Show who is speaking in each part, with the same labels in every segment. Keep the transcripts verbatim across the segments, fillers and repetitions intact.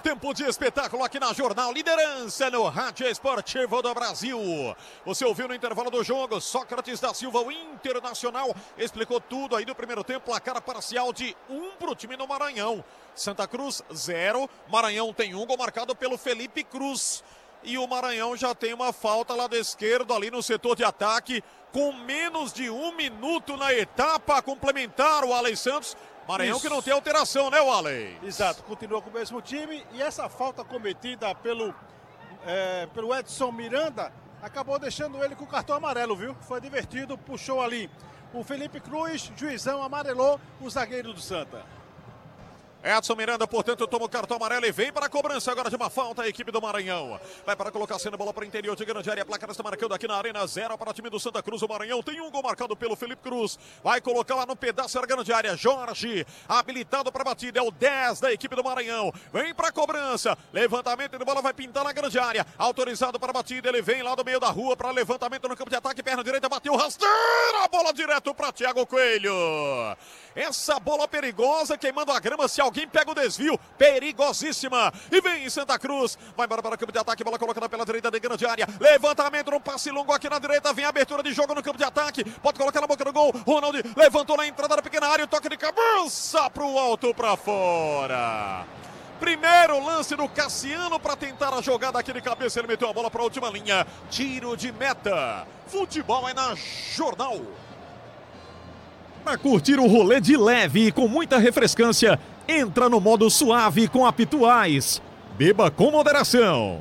Speaker 1: tempo de espetáculo aqui na Jornal, liderança no Rádio Esportivo do Brasil. Você ouviu no intervalo do jogo, Sócrates da Silva, o Internacional, explicou tudo aí do primeiro tempo, placar parcial de um para o time do Maranhão. Santa Cruz, zero, Maranhão tem um, gol marcado pelo Felipe Cruz. E o Maranhão já tem uma falta lá do esquerdo, ali no setor de ataque, com menos de um minuto na etapa complementar o Alex Santos. Maranhão Isso. que não tem alteração, né, Alex?
Speaker 2: Exato, continua com o mesmo time e essa falta cometida pelo, é, pelo Edson Miranda acabou deixando ele com o cartão amarelo, viu? Foi divertido, puxou ali o Felipe Cruz, juizão amarelou o zagueiro do Santa.
Speaker 1: Edson Miranda, portanto, toma o cartão amarelo e vem para a cobrança agora de uma falta a equipe do Maranhão. Vai para colocar a bola para o interior de grande área. A placa está marcando aqui na arena, zero para o time do Santa Cruz. O Maranhão tem um gol marcado pelo Felipe Cruz. Vai colocar lá no pedaço da grande área. Jorge, habilitado para a batida, é o dez da equipe do Maranhão. Vem para a cobrança. Levantamento de bola, vai pintar na grande área. Autorizado para a batida, ele vem lá do meio da rua para levantamento no campo de ataque. Perna direita, bateu, rasteira a bola direto para Thiago Coelho. Essa bola perigosa, queimando a grama, se alguém pega o desvio, perigosíssima. E vem Santa Cruz, vai embora para o campo de ataque, bola colocada pela direita de grande área. Levantamento no passe longo aqui na direita, vem a abertura de jogo no campo de ataque. Pode colocar na boca do gol, Ronald levantou na entrada da pequena área, o toque de cabeça para o alto, para fora. Primeiro lance do Cassiano para tentar a jogada aqui de cabeça, ele meteu a bola para a última linha. Tiro de meta. Futebol é na Jornal.
Speaker 3: Para curtir o rolê de leve e com muita refrescância, entra no modo suave com a Pituais. Beba com moderação.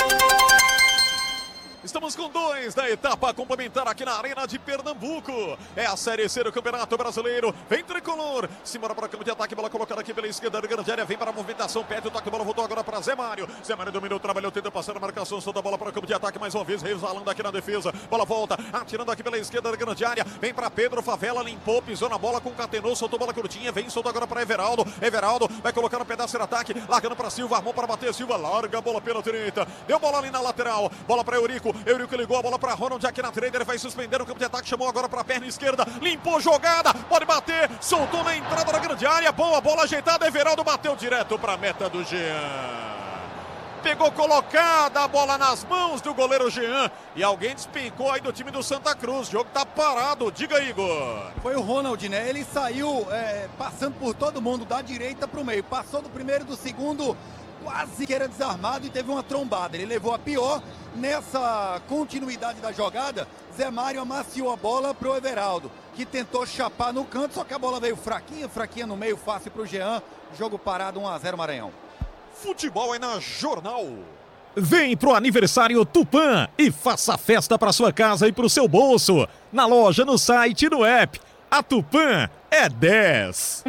Speaker 1: Estamos com dois da etapa complementar aqui na Arena de Pernambuco. É a Série C do Campeonato Brasileiro. Vem Tricolor. Simbora para o campo de ataque. Bola colocada aqui pela esquerda da grande área. Vem para a movimentação. Pede o toque. Bola voltou agora para Zé Mário. Zé Mário dominou, trabalhou, tenta passar a marcação. Solta a bola para o campo de ataque mais uma vez. Resvalando aqui na defesa. Bola volta. Atirando aqui pela esquerda da grande área. Vem para Pedro Favela. Limpou, pisou na bola, concatenou. Soltou bola curtinha. Vem, soltou agora para Everaldo. Everaldo vai colocar no pedaço de ataque. Largando para Silva. Armou para bater. Silva larga a bola pela direita. Deu bola ali na lateral. Bola para Eurico. Eurico ligou a bola para Ronald aqui na direita, ele vai suspender o campo de ataque, chamou agora para a perna esquerda, limpou jogada, pode bater, soltou na entrada da grande área, boa bola ajeitada, Everaldo bateu direto para a meta do Jean. Pegou colocada a bola nas mãos do goleiro Jean e alguém despencou aí do time do Santa Cruz, o jogo tá parado, diga Igor.
Speaker 4: Foi o Ronald, né? Ele saiu é, passando por todo mundo, da direita para o meio, passou do primeiro, do segundo, quase que era desarmado e teve uma trombada, ele levou a pior. Nessa continuidade da jogada, Zé Mário amaciou a bola para o Everaldo, que tentou chapar no canto, só que a bola veio fraquinha, fraquinha no meio, fácil para o Jean, jogo parado, um a zero Maranhão.
Speaker 1: Futebol é na Jornal.
Speaker 3: Vem pro aniversário Tupã e faça festa para sua casa e pro seu bolso. Na loja, no site e no app. A Tupã é dez.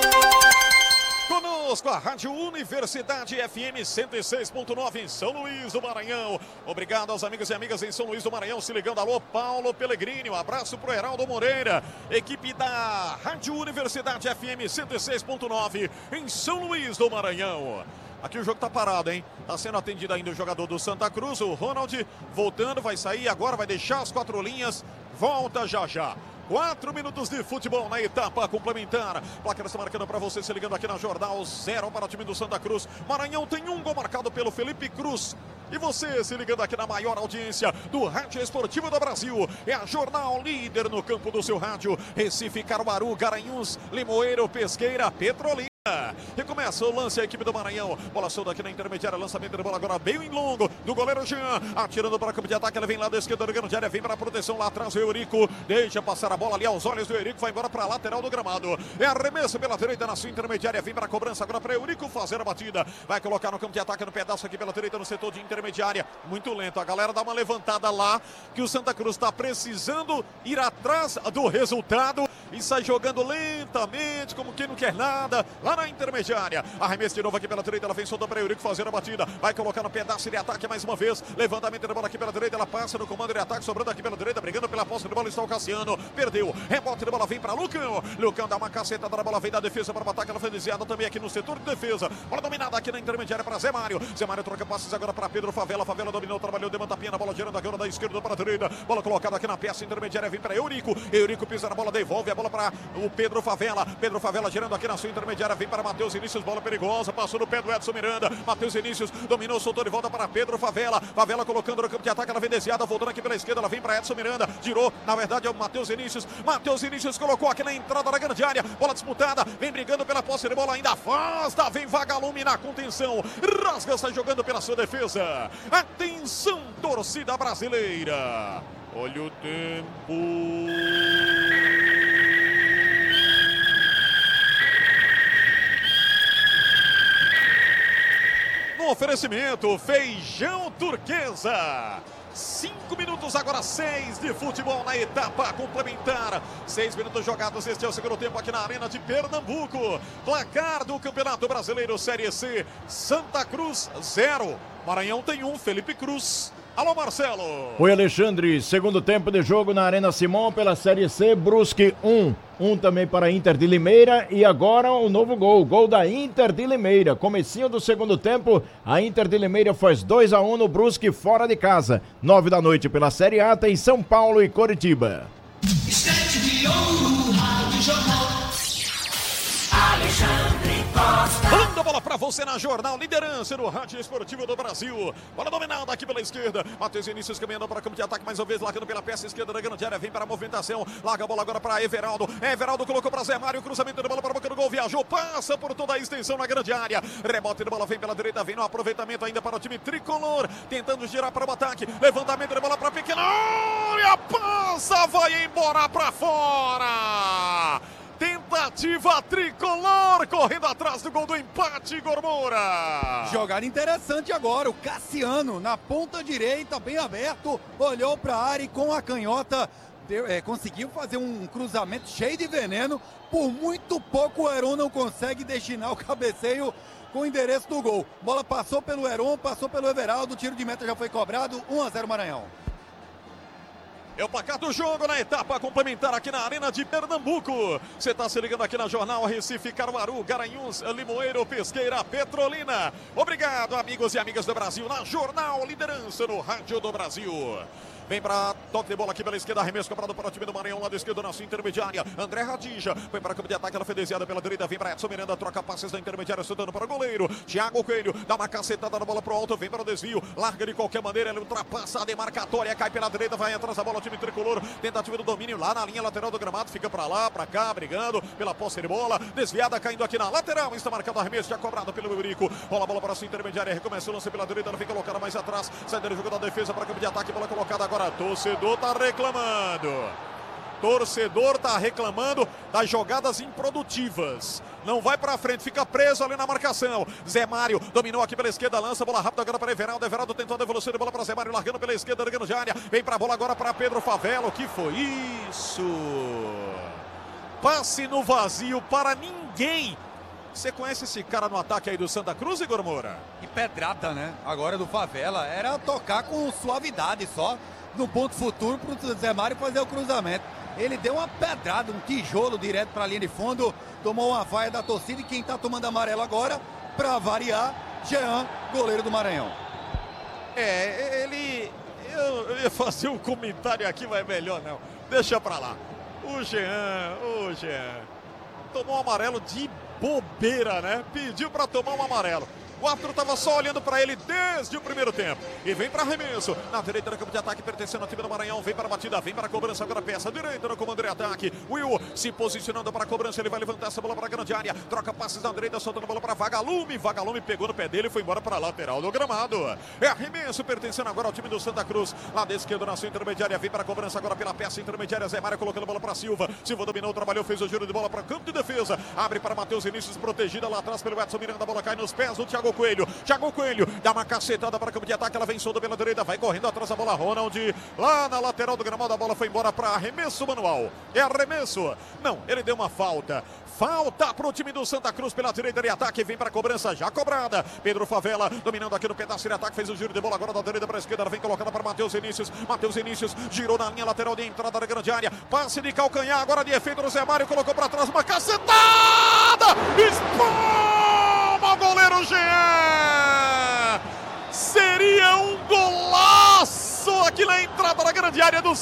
Speaker 1: Conosco a Rádio Universidade F M cento e seis ponto nove em São Luís do Maranhão. Obrigado aos amigos e amigas em São Luís do Maranhão se ligando. Alô, Paulo Pellegrini, um abraço pro Heraldo Moreira. Equipe da Rádio Universidade F M cento e seis ponto nove em São Luís do Maranhão. Aqui o jogo tá parado, hein? Tá sendo atendido ainda o jogador do Santa Cruz, o Ronald, voltando, vai sair agora, vai deixar as quatro linhas, volta já já. Quatro minutos de futebol na etapa complementar. Placar está marcando para você, se ligando aqui na Jornal. Zero para o time do Santa Cruz. Maranhão tem um gol marcado pelo Felipe Cruz. E você se ligando aqui na maior audiência do Rádio Esportivo do Brasil. É a Jornal líder no campo do seu rádio. Recife, Caruaru, Garanhuns, Limoeiro, Pesqueira, Petrolina. Recomeça o lance a equipe do Maranhão. Bola solta aqui na intermediária. Lançamento de bola agora bem em longo do goleiro Jean. Atirando para o campo de ataque. Ele vem lá da esquerda do grande área. Vem para a proteção lá atrás. O Eurico deixa passar a bola ali aos olhos do Eurico. Vai embora para a lateral do gramado. É arremesso pela direita na sua intermediária. Vem para a cobrança agora para Eurico fazer a batida. Vai colocar no campo de ataque no pedaço aqui pela direita no setor de intermediária. Muito lento. A galera dá uma levantada lá que o Santa Cruz está precisando ir atrás do resultado e sai jogando lentamente como quem não quer nada. Lá na intermediária, arremesso de novo aqui pela direita, ela vem soltando para Eurico fazer a batida, vai colocar no pedaço de ataque mais uma vez, levantamento da bola aqui pela direita, ela passa no comando de ataque, sobrando aqui pela direita, brigando pela posse de bola, está o Cassiano, perdeu, rebote de bola, vem para Lucão, Lucão dá uma cacetada na bola, vem da defesa para o ataque, ela foi desviada também aqui no setor de defesa, bola dominada aqui na intermediária para Zé Mário, Zé Mário troca passes agora para Pedro Favela, Favela dominou, trabalhou, demanda a pena, bola girando agora da esquerda para a direita, bola colocada aqui na peça intermediária, vem para Eurico, Eurico pisa na bola, devolve a bola para o Pedro Favela, Pedro Favela girando aqui na sua intermediária, vem para Matheus Vinícius, bola perigosa, passou no pé do Edson Miranda. Matheus Vinícius dominou, soltou de volta para Pedro Favela. Favela colocando no campo de ataque, ela vem desviada, voltando aqui pela esquerda, ela vem para Edson Miranda. Girou, na verdade é o Matheus Vinícius. Matheus Vinícius colocou aqui na entrada da grande área. Bola disputada, vem brigando pela posse de bola, ainda afasta, vem Vagalume na contenção. Rasga, sai jogando pela sua defesa. Atenção, torcida brasileira. Olha o tempo. No oferecimento, feijão turquesa. Cinco minutos, agora seis de futebol na etapa complementar. Seis minutos jogados, este é o segundo tempo aqui na Arena de Pernambuco. Placar do Campeonato Brasileiro Série C, Santa Cruz zero. Maranhão tem um, Felipe Cruz. Alô, Marcelo.
Speaker 5: Oi, Alexandre. Segundo tempo de jogo na Arena Simão pela Série C, Brusque um. Um também para Inter de Limeira e agora o novo gol, gol da Inter de Limeira. Comecinho do segundo tempo, a Inter de Limeira faz dois a um no Brusque fora de casa. Nove da noite pela Série A tem São Paulo e Coritiba.
Speaker 6: Instante de ouro, Rádio Jornal. Alexandre Costa.
Speaker 1: Manda a bola pra você na Jornal, liderança no Rádio Esportivo do Brasil. Bola dominada aqui pela esquerda. Matheus Vinícius caminhando para campo de ataque, mais uma vez largando pela peça esquerda da grande área. Vem para a movimentação, larga a bola agora para Everaldo. Everaldo colocou para Zé Mário, cruzamento de bola para a boca do gol, viajou, passa por toda a extensão na grande área. Rebote de bola vem pela direita, vem no aproveitamento ainda para o time tricolor, tentando girar para o ataque. Levantamento de bola para a pequena área, passa, vai embora para fora. Tentativa tricolor, correndo atrás do gol do empate, Igor Moura.
Speaker 4: Jogada interessante agora, o Cassiano na ponta direita, bem aberto, olhou para a área e com a canhota deu, é, conseguiu fazer um cruzamento cheio de veneno. Por muito pouco o Heron não consegue destinar o cabeceio com o endereço do gol. Bola passou pelo Heron, passou pelo Everaldo, o tiro de meta já foi cobrado, um a zero Maranhão.
Speaker 1: É o placar do jogo na etapa complementar aqui na Arena de Pernambuco. Você está se ligando aqui na Jornal Recife, Caruaru, Garanhuns, Limoeiro, Pesqueira, Petrolina. Obrigado, amigos e amigas do Brasil, na Jornal Liderança no Rádio do Brasil. Vem para toque de bola aqui pela esquerda, arremesso cobrado para o time do Maranhão, lado esquerdo na sua intermediária. André Radija, foi para o campo de ataque, ela foi desviada pela direita, vem para Edson Miranda, troca passes da intermediária, soltando para o goleiro. Thiago Coelho, dá uma cacetada na bola pro alto, vem para o desvio, larga de qualquer maneira, ele ultrapassa a demarcatória, cai pela direita, vai atrás da bola, o time tricolor, tentativa do domínio lá na linha lateral do gramado, fica para lá, para cá, brigando pela posse de bola, desviada, caindo aqui na lateral, está marcado o arremesso, já cobrado pelo Eurico, rola a bola para a sua intermediária, recomeça o lance pela direita, ela fica colocada mais atrás, sai do jogo da defesa para o campo de ataque, bola colocada agora, torcedor tá reclamando. Torcedor tá reclamando das jogadas improdutivas. Não vai pra frente, fica preso ali na marcação. Zé Mário dominou aqui pela esquerda, lança a bola rápida agora para Everaldo. Everaldo tentou a devolução de bola para Zé Mário, largando pela esquerda, largando de área. Vem pra bola agora para Pedro Favela. O que foi isso? Passe no vazio para ninguém. Você conhece esse cara no ataque aí do Santa Cruz, Igor Moura?
Speaker 4: E pedrada, né? Agora do Favela. Era tocar com suavidade só. No ponto futuro para o Zé Mário fazer o cruzamento. Ele deu uma pedrada, um tijolo direto para a linha de fundo, tomou uma vaia da torcida e quem está tomando amarelo agora, para variar, Jean, goleiro do Maranhão.
Speaker 1: É, ele... Eu, eu ia fazer um comentário aqui, mas melhor não. Deixa para lá. O Jean, o Jean, tomou um amarelo de bobeira, né? Pediu para tomar um amarelo. O árbitro estava só olhando para ele desde o primeiro tempo. E vem para arremesso. Na direita do campo de ataque, pertencendo ao time do Maranhão. Vem para a batida, vem para a cobrança. Agora peça direita no comando de ataque. Will se posicionando para a cobrança. Ele vai levantar essa bola para a grande área. Troca passes na direita, soltando a bola para Vagalume. Vagalume pegou no pé dele e foi embora para a lateral do gramado. É arremesso, pertencendo agora ao time do Santa Cruz. Lá da esquerda na sua intermediária. Vem para a cobrança agora pela peça intermediária. Zé Mário colocando a bola para Silva. Silva dominou, trabalhou, fez o giro de bola para campo de defesa. Abre para Matheus Vinícius, protegida lá atrás pelo Edson Miranda. A bola cai nos pés do Thiago Coelho. Thiago Coelho dá uma cacetada para o campo de ataque, ela vem solta pela direita, vai correndo atrás da bola, Ronald, lá na lateral do gramado, a bola foi embora para arremesso manual, é arremesso, não, ele deu uma falta, falta para o time do Santa Cruz pela direita de ataque, vem para a cobrança, já cobrada, Pedro Favela, dominando aqui no pedaço de ataque, fez o giro de bola agora da direita para a esquerda, ela vem colocada para Matheus Vinícius, Matheus Vinícius, girou na linha lateral de entrada da grande área, passe de calcanhar, agora de efeito do Zé Mário, colocou para trás, uma cacetada, espalma o goleiro Jean! Seria um golaço aqui na entrada da grande área do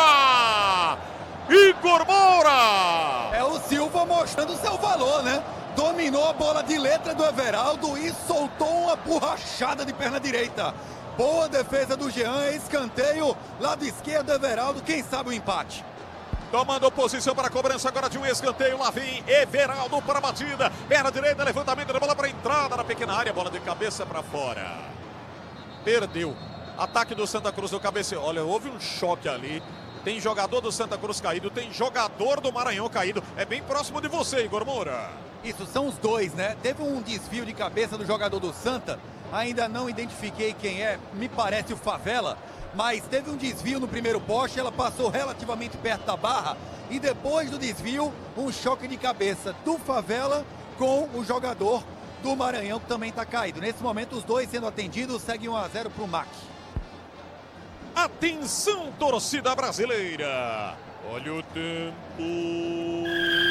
Speaker 1: Silva. Igor Moura.
Speaker 4: É o Silva mostrando o seu valor, né? dominou a bola de letra do Everaldo e soltou uma borrachada de perna direita. Boa defesa do Jean, escanteio, lado esquerdo Everaldo, quem sabe o empate.
Speaker 1: Tomando posição para a cobrança agora de um escanteio, lá vem Everaldo para a batida, perna direita, levantamento da bola para a entrada na pequena área, bola de cabeça para fora. Perdeu. Ataque do Santa Cruz no cabeceio. Olha, houve um choque ali. Tem jogador do Santa Cruz caído, tem jogador do Maranhão caído. É bem próximo de você, Igor Moura.
Speaker 4: Isso, são os dois, né? Teve um desvio de cabeça do jogador do Santa. Ainda não identifiquei quem é, me parece o Favela. Mas teve um desvio no primeiro poste, ela passou relativamente perto da barra. E depois do desvio, um choque de cabeça do Favela com o jogador do Maranhão, que também está caído. Nesse momento, os dois sendo atendidos, segue um a zero para o M A C.
Speaker 1: Atenção, torcida brasileira. Olha o tempo.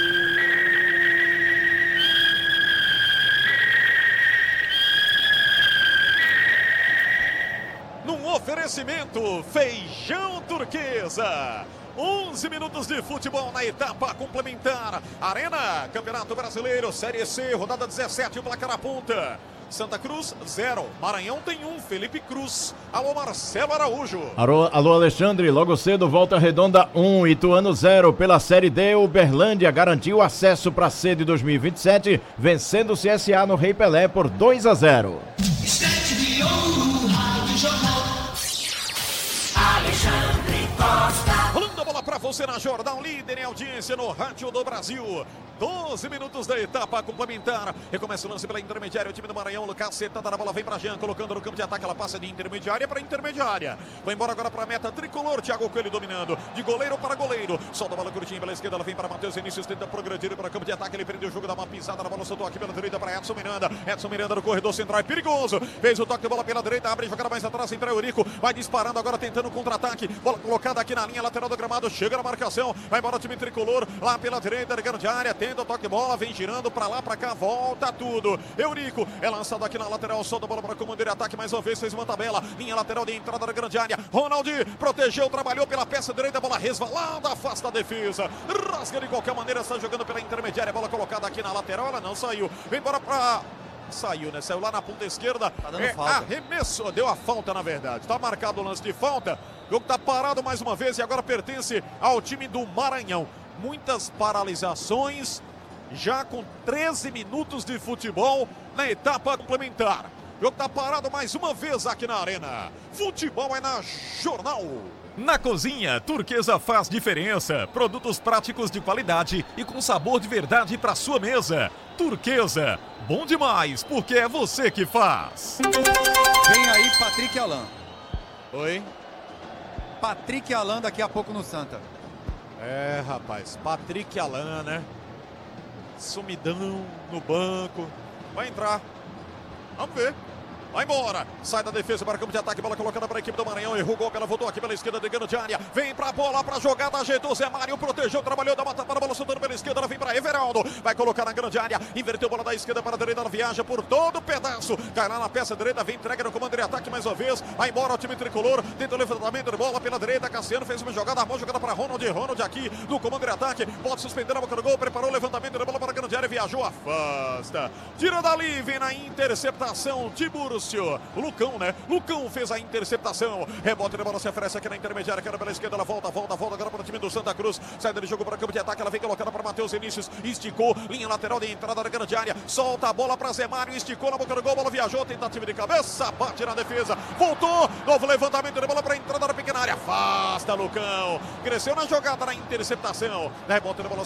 Speaker 1: Num oferecimento, Feijão Turquesa. onze minutos de futebol na etapa complementar. Arena, Campeonato Brasileiro, Série C, rodada dezessete, o placar aponta. Santa Cruz, zero. Maranhão tem um. Felipe Cruz. Alô, Marcelo Araújo.
Speaker 5: Alô, alô, Alexandre. Logo cedo, Volta Redonda um. Ituano zero. Pela Série D, Uberlândia garantiu acesso para a C de dois mil e vinte e sete, vencendo o C S A no Rei Pelé por dois a zero.
Speaker 6: Estante de ouro, Rádio Jornal. Alexandre Costa.
Speaker 1: Rolando a bola para você na Jornal, líder em audiência no Rádio do Brasil. doze minutos da etapa complementar. Recomeça o lance pela intermediária. O time do Maranhão, Lucas setenta na bola, vem para Jean, colocando no campo de ataque. Ela passa de intermediária para intermediária. Vai embora agora para a meta tricolor. Thiago Coelho dominando. De goleiro para goleiro. Solta a bola curtinha pela esquerda. Ela vem para Matheus Vinícius. Tenta progredir para o campo de ataque. Ele prendeu o jogo, dá uma pisada na bola. Soltou aqui pela direita para Edson Miranda. Edson Miranda no corredor central. É perigoso. Fez o toque de bola pela direita. Abre jogada mais atrás. Entra o Eurico. Vai disparando agora, tentando contra-ataque. Bola colocada aqui na linha lateral do gramado. Chega na marcação. Vai embora o time tricolor. Lá pela direita, ligando de área. Tenta o toque de bola. Vem girando pra lá, pra cá, volta tudo. Eurico é lançado aqui na lateral, solta a bola para comandar ataque mais uma vez, fez uma tabela, linha lateral de entrada da grande área. Ronaldo protegeu, trabalhou pela peça direita, bola resvalada, afasta a defesa. Rasga de qualquer maneira, está jogando pela intermediária, bola colocada aqui na lateral, ela não saiu. Vem embora pra... Saiu, né? Saiu lá na ponta esquerda.
Speaker 4: Tá dando
Speaker 1: é
Speaker 4: falta.
Speaker 1: Arremesso, deu a falta na verdade. Tá marcado o lance de falta. O jogo tá parado mais uma vez e agora pertence ao time do Maranhão. Muitas paralisações. Já com treze minutos de futebol na etapa complementar. O jogo tá parado mais uma vez aqui na Arena. Futebol é na Jornal.
Speaker 3: Na cozinha, Turquesa faz diferença. Produtos práticos de qualidade e com sabor de verdade para sua mesa. Turquesa, bom demais, porque é você que faz.
Speaker 4: Vem aí Patrick Alan.
Speaker 1: Oi?
Speaker 4: Patrick Alan daqui a pouco no Santa.
Speaker 1: É, rapaz, Patrick Alan, né? Sumidão no banco. Vai entrar. Vamos ver. Vai embora. Sai da defesa para o campo de ataque. Bola colocada para a equipe do Maranhão. Errou o golpe. Ela voltou aqui pela esquerda, ligando de área. Vem para a bola, para a jogada. Ajeitou Zé Mário. Protegeu, trabalhou, dá uma tapada. Bola soltando pela esquerda. Ela vem para Everaldo. Vai colocar na grande área. Inverteu a bola da esquerda para a direita. Ela viaja por todo o pedaço. Cai lá na peça direita. Vem, entrega no comando de ataque mais uma vez. Vai embora o time tricolor. Tenta o levantamento de bola pela direita. Cassiano fez uma jogada. Armou jogada para Ronald. Ronald aqui no comando de ataque. Pode suspender a boca do gol. Preparou o levantamento de bola para a grande área. Viajou, afasta. Tira dali. Vem na interceptação. Tiburcio. O Lucão. Né? Lucão fez a interceptação. Rebote de bola se oferece aqui na intermediária. Quero pela esquerda. Ela volta, volta, volta agora para o time do Santa Cruz. Saída de jogo para o campo de ataque. Ela vem colocada para Matheus Vinícius. Esticou. Linha lateral de entrada da grande área. Solta a bola para Zé Mário. Esticou na boca do gol. Bola viajou. Tentativa de cabeça. Bate na defesa. Voltou. Novo levantamento de bola para a entrada da pequena área. Afasta Lucão. Cresceu na jogada na interceptação. Rebote de bola